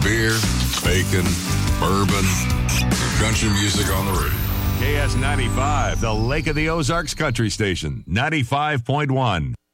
beer, bacon, bourbon, country music on the radio. KS95, the Lake of the Ozarks Country Station, 95.1.